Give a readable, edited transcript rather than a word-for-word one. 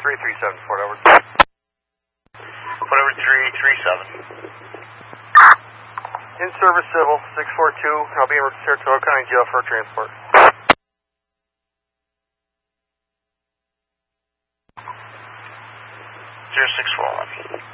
337, Fort Edward. Fort Edward 337. In service civil, 642. I'll be in Saratoga County Jail for transport. 0641.